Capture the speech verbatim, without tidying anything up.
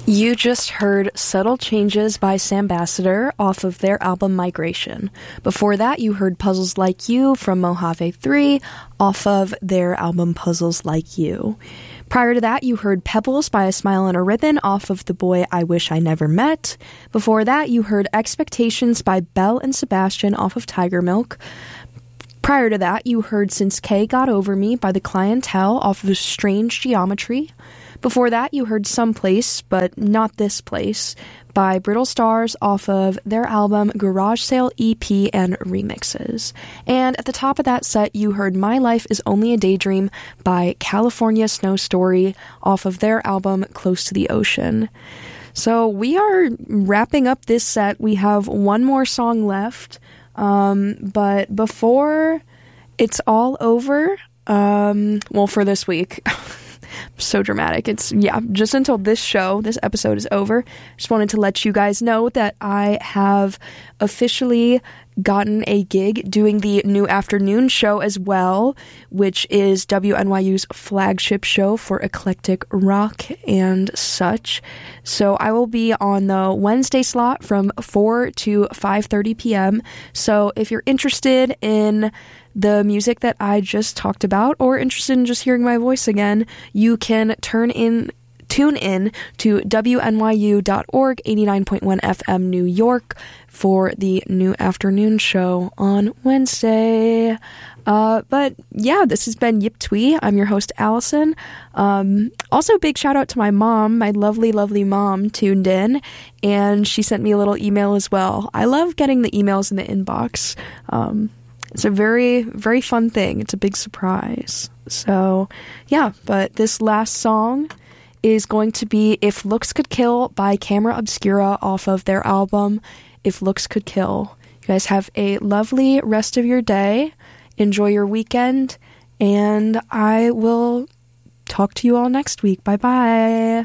You just heard Subtle Changes by Sambassador off of their album Migration. Before that, you heard Puzzles Like You from Mojave three off of their album Puzzles Like You. Prior to that, you heard Pebbles by A Smile and a Ribbon off of The Boy I Wish I Never Met. Before that, you heard Expectations by Belle and Sebastian off of Tiger Milk. Prior to that, you heard Since K Got Over Me by The Clientele off of Strange Geometry. Before that, you heard Someplace, but Not This Place, by Brittle Stars off of their album Garage Sale E P and Remixes. And at the top of that set, you heard My Life Is Only a Daydream by California Snow Story off of their album Close to the Ocean. So we are wrapping up this set. We have one more song left, um, but before it's all over, um, well, for this week... So dramatic. It's, yeah, just until this show, this episode is over. Just wanted to let you guys know that I have officially gotten a gig doing the New Afternoon show as well, which is W N Y U's flagship show for eclectic rock and such. So I will be on the Wednesday slot from four to five thirty p.m. So if you're interested in the music that I just talked about, or interested in just hearing my voice again, you can turn in, tune in to W N Y U dot org, eighty-nine point one F M New York, for the New Afternoon show on Wednesday. Uh, but yeah, this has been Yip Twee. I'm your host, Allison. Um, also, big shout out to my mom. My lovely, lovely mom tuned in, and she sent me a little email as well. I love getting the emails in the inbox. Um, It's a very, very fun thing. It's a big surprise. So, yeah, but this last song is going to be If Looks Could Kill by Camera Obscura off of their album If Looks Could Kill. You guys have a lovely rest of your day. Enjoy your weekend, and I will talk to you all next week. Bye-bye.